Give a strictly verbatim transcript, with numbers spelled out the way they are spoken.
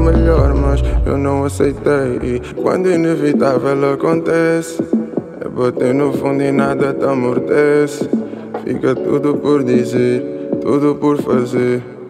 melhor, mas eu não aceitei. E quando o inevitável acontece, é bater no fundo e nada te amortece. Fica tudo por dizer, tudo por fazer.